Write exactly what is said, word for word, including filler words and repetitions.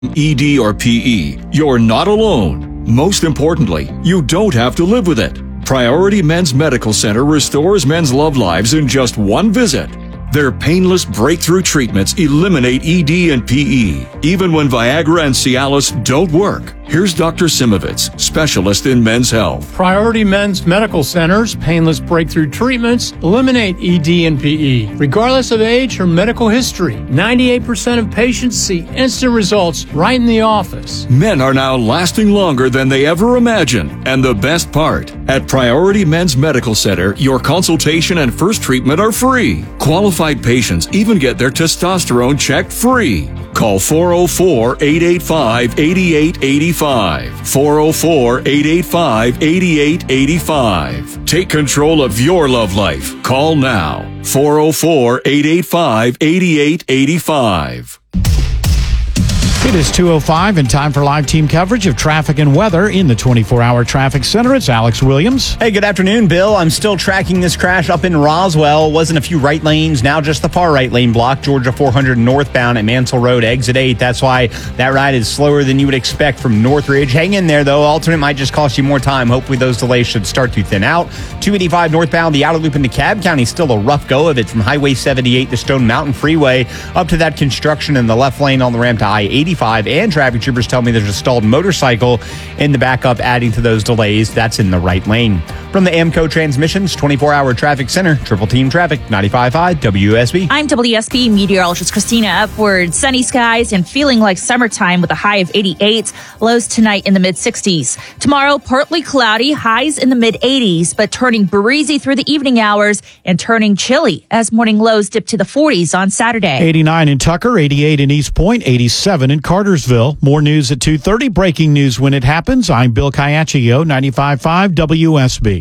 E D or P E, you're not alone. Most importantly, you don't have to live with it. Priority Men's Medical Center restores men's love lives in just one visit. Their painless breakthrough treatments eliminate E D and P E, even when Viagra and Cialis don't work. Here's Doctor Simovitz, specialist in men's health. Priority Men's Medical Center's painless breakthrough treatments eliminate E D and P E, regardless of age or medical history. ninety-eight percent of patients see instant results right in the office. Men are now lasting longer than they ever imagined. And the best part, at Priority Men's Medical Center, your consultation and first treatment are free. Qualified patients even get their testosterone checked free. Call four oh four, eight eight five, eight eight eight five. four oh four, eight eight five, eight eight eight five. Take control of your love life. Call now. four oh four, eight eight five, eight eight eight five. It is two oh five and time for live team coverage of traffic and weather in the twenty-four hour traffic center. It's Alex Williams. Hey, good afternoon, Bill. I'm still tracking this crash up in Roswell. Wasn't a few right lanes, now just the far right lane block. Georgia four hundred northbound at Mansell Road, exit eight. That's why that ride is slower than you would expect from Northridge. Hang in there, though. Alternate might just cost you more time. Hopefully those delays should start to thin out. two eighty-five northbound, the outer loop into Cobb County, still a rough go of it from Highway seventy-eight to Stone Mountain Freeway up to that construction in the left lane on the ramp to I eighty-five. And traffic troopers tell me there's a stalled motorcycle in the backup, adding to those delays. That's in the right lane. From the AMCO Transmissions twenty-four hour traffic center, Triple Team Traffic, ninety-five point five W S B. I'm W S B meteorologist Christina Upward. Sunny skies and feeling like summertime with a high of eighty-eight. Lows tonight in the mid sixties. Tomorrow, partly cloudy, highs in the mid eighties, but turning breezy through the evening hours and turning chilly as morning lows dip to the forties on Saturday. eighty-nine in Tucker, eighty-eight in East Point, eighty-seven in Cartersville. More news at two thirty. Breaking news when it happens. I'm Bill Caiaccio, ninety-five point five W S B.